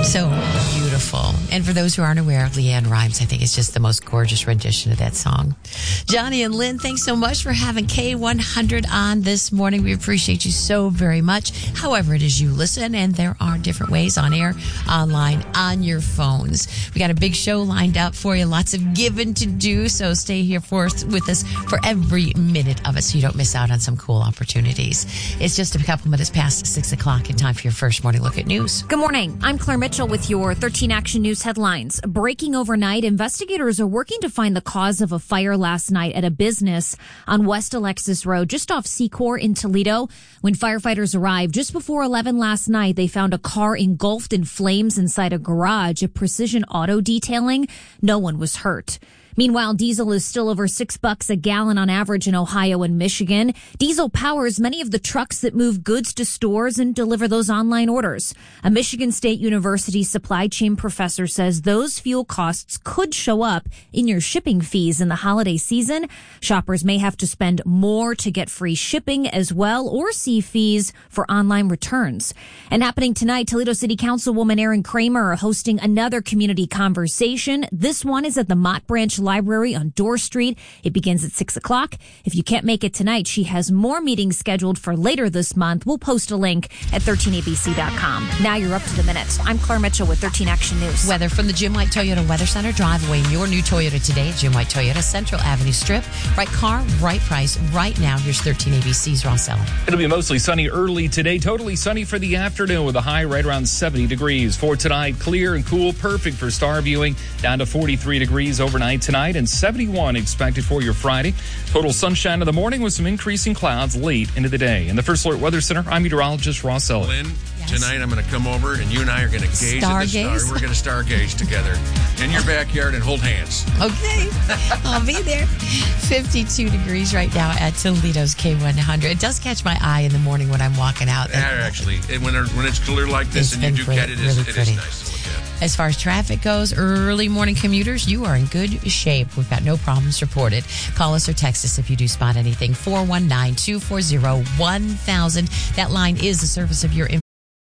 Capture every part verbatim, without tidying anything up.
So beautiful. And for those who aren't aware of LeAnn Rimes, I think it's just the most gorgeous rendition of that song. Johnny and Lynn, thanks so much for having K one hundred on this morning. We appreciate you so very much. However it is you listen, and there are different ways on air, online, on your phones. We got a big show lined up for you. Lots of giving to do. So stay here for us, with us for every minute of it so you don't miss out on some cool opportunities. It's just a couple minutes past six o'clock and time for your first morning look at news. Good morning. I'm Claire Mitchell with your thirteen Action News headlines. Breaking overnight, investigators are working to find the cause of a fire last night at a business on West Alexis Road, just off Secor in Toledo. When firefighters arrived just before eleven last night, they found a car engulfed in flames inside a garage at Precision Auto Detailing. No one was hurt. Meanwhile, diesel is still over six bucks a gallon on average in Ohio and Michigan. Diesel powers many of the trucks that move goods to stores and deliver those online orders. A Michigan State University supply chain professor says those fuel costs could show up in your shipping fees in the holiday season. Shoppers may have to spend more to get free shipping as well, or see fees for online returns. And happening tonight, Toledo City Councilwoman Erin Kramer hosting another community conversation. This one is at the Mott Branch Library on Dorr Street. It begins at six o'clock. If you can't make it tonight, she has more meetings scheduled for later this month. We'll post a link at thirteen A B C dot com. Now you're up to the minute. I'm Claire Mitchell with thirteen Action News. Weather from the Jim White Toyota Weather Center. Drive away in your new Toyota today at Jim White Toyota, Central Avenue Strip. Right car, right price, right now. Here's thirteen A B C's Ross Ellen. It'll be mostly sunny early today. Totally sunny for the afternoon with a high right around seventy degrees. For tonight, clear and cool, perfect for star viewing. Down to forty-three degrees overnight tonight and seventy-one expected for your Friday. Total sunshine in the morning with some increasing clouds late into the day. In the First Alert Weather Center, I'm meteorologist Ross Ellen. Lynn, yes. Tonight I'm going to come over and you and I are going to gaze at the stars. We're going to stargaze together in your backyard and hold hands. Okay, I'll be there. fifty-two degrees right now at Toledo's K one hundred. It does catch my eye in the morning when I'm walking out. Yeah, actually, when, when it's clear like this it's and you do pretty, get it, really it is nice. As far as traffic goes, early morning commuters, you are in good shape. We've got no problems reported. Call us or text us if you do spot anything. four one nine, two four zero, one thousand. That line is the service of your information.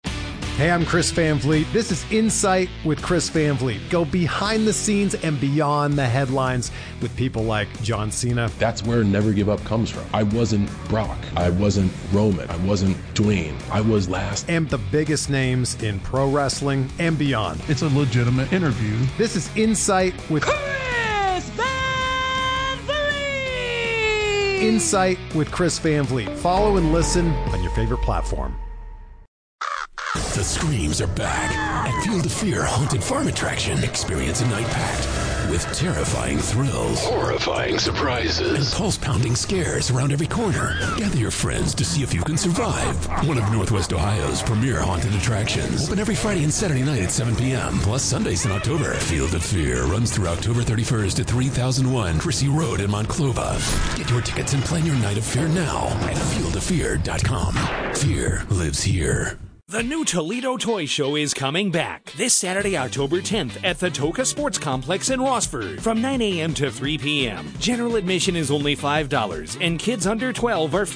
Hey, I'm Chris Van Vliet. This is Insight with Chris Van Vliet. Go behind the scenes and beyond the headlines with people like John Cena. That's where Never Give Up comes from. I wasn't Brock. I wasn't Roman. I wasn't Dwayne. I was last. And the biggest names in pro wrestling and beyond. It's a legitimate interview. This is Insight with Chris Van Vliet. Insight with Chris Van Vliet. Follow and listen on your favorite platform. The screams are back at Field of Fear Haunted Farm Attraction. Experience a night packed with terrifying thrills, horrifying surprises, and pulse-pounding scares around every corner. Gather your friends to see if you can survive one of Northwest Ohio's premier haunted attractions. Open every Friday and Saturday night at seven p.m. plus Sundays in October. Field of Fear runs through October thirty-first at three thousand one Crissy Road in Monclova. Get your tickets and plan your night of fear now at field of fear dot com. Fear lives here. The new Toledo Toy Show is coming back this Saturday, October tenth at the Toca Sports Complex in Rossford from nine a.m. to three p.m. General admission is only five dollars and kids under twelve are free.